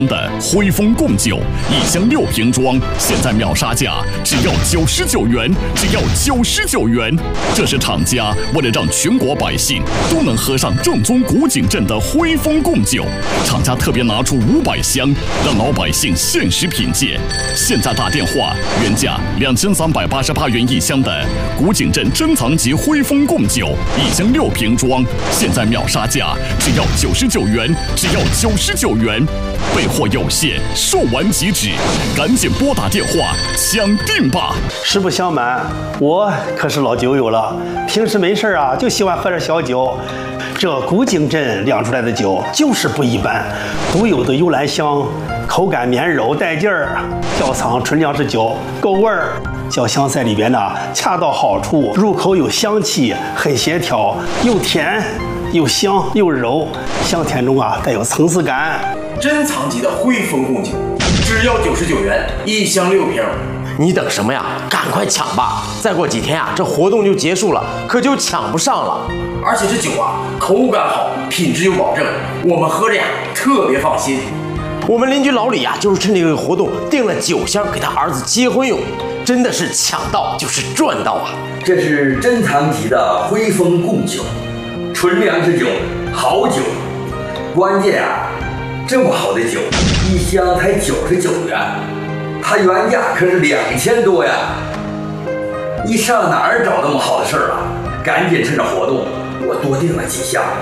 的汇丰贡酒，1箱6瓶装，现在秒杀价只要99元，只要99元。这是厂家为了让全国百姓都能喝上正宗古井镇的汇丰贡酒，厂家特别拿出500箱，让老百姓限时品鉴。现在打电话，原价2388元1箱的古井镇珍藏级汇丰贡酒，1箱6瓶装，现在秒杀价只要99元，只要99元。备货有限，售完即止，赶紧拨打电话抢订吧！ 实不相瞒，我可是老酒友了，平时没事啊就喜欢喝点小酒。这古井镇酿出来的酒就是不一般，独有的幽兰香，口感绵柔带劲儿，窖藏纯粮食酒够味儿。小香在里边呢恰到好处，入口有香气，很协调，又甜又香又柔，香甜中啊带有层次感。 珍藏级的汇丰贡酒，只要99元，1箱6瓶。 你等什么呀？赶快抢吧！再过几天啊，这活动就结束了，可就抢不上了。 而且这酒啊，口感好，品质有保证，我们喝着呀特别放心。 我们邻居老李啊，就是趁这个活动订了9箱给他儿子结婚用，真的是抢到就是赚到啊！ 这是珍藏级的汇丰贡酒，纯粮食酒，好酒。关键啊，这么好的酒，1箱才99元，它原价可是2000多呀！你上哪儿找那么好的事儿啊？赶紧趁着活动，我多订了几箱。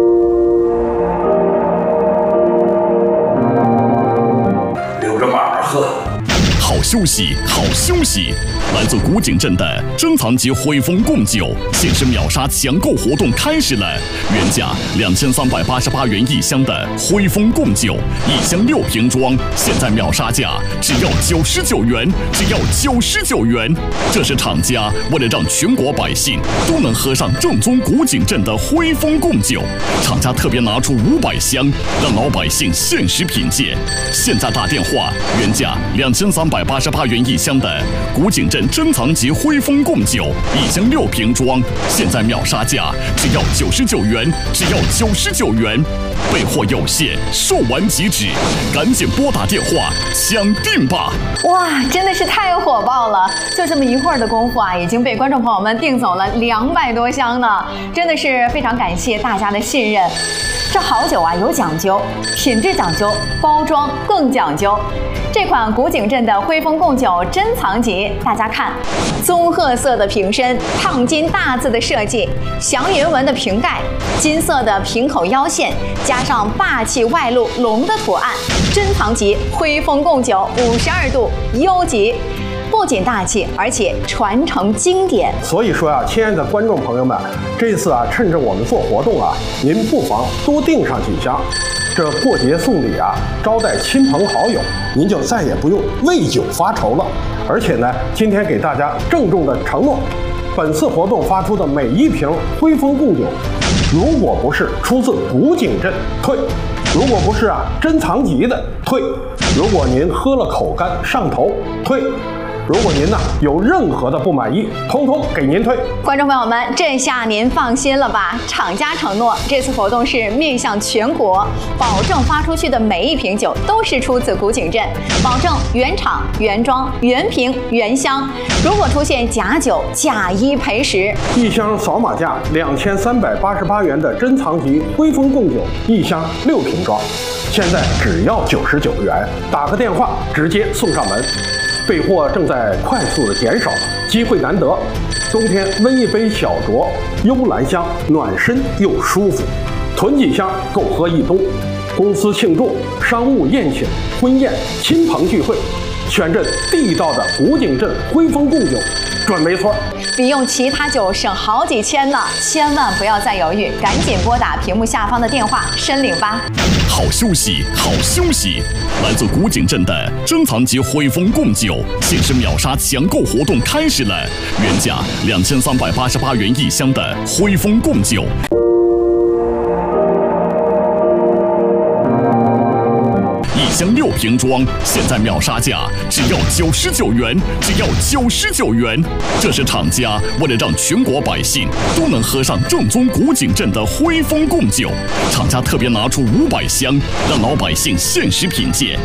留着慢慢喝。 好休息，好休息！来自古井镇的珍藏级汇丰贡酒限时秒杀抢购活动开始了，原价2388元1箱的汇丰贡酒，1箱6瓶装，现在秒杀价只要99元，只要99元。这是厂家为了让全国百姓都能喝上正宗古井镇的汇丰贡酒，厂家特别拿出500箱，让老百姓限时品鉴。现在打电话，原价2388元1箱的古井镇珍藏级汇丰贡酒，1箱6瓶装，现在秒杀价只要99元，只要99元。备货有限，售完即止，赶紧拨打电话抢订吧！ 哇，真的是太火爆了！就这么一会儿的功夫啊，已经被观众朋友们订走了200多箱呢，真的是非常感谢大家的信任。这好酒啊有讲究，品质讲究，包装更讲究。这款古井镇的汇丰贡酒珍藏级，大家看，棕褐色的瓶身，烫金大字的设计，祥云纹的瓶盖，金色的瓶口腰线，加上霸气外露龙的图案，珍藏级汇丰贡酒52度优级。不仅大气，而且传承经典。 所以说啊，亲爱的观众朋友们，这次啊，趁着我们做活动啊，您不妨多订上几箱。这过节送礼啊，招待亲朋好友，您就再也不用为酒发愁了。而且呢，今天给大家郑重的承诺，本次活动发出的每1瓶汇丰贡酒，如果不是出自古井镇，退；如果不是啊珍藏级的，退；如果您喝了口干上头，退。如果您呢有任何的不满意，通通给您退。 观众朋友们，这下您放心了吧？厂家承诺，这次活动是面向全国，保证发出去的每1瓶酒都是出自古井镇，保证原厂、原装、原瓶、原箱。如果出现假酒，假1赔10。 1箱扫码价2388元的珍藏级汇丰贡酒，1箱6瓶装，现在只要99元，打个电话直接送上门。备货正在快速的减少，机会难得。冬天温一杯小酌，幽兰香，暖身又舒服，囤几箱够喝一冬。公司庆祝、商务宴请、婚宴、亲朋聚会，选这地道的古井镇汇丰贡酒，准没错。 比用其他酒省好几千呢，千万不要再犹豫，赶紧拨打屏幕下方的电话申领吧。 好休息，好休息！来自古井镇的珍藏级汇丰贡酒限时秒杀抢购活动开始了，原价2388元1箱的汇丰贡酒。1 箱6瓶装，现在秒杀价只要99元，只要99元。这是厂家为了让全国百姓都能喝上正宗古井镇的辉丰贡酒，厂家特别拿出500箱，让老百姓限时品鉴。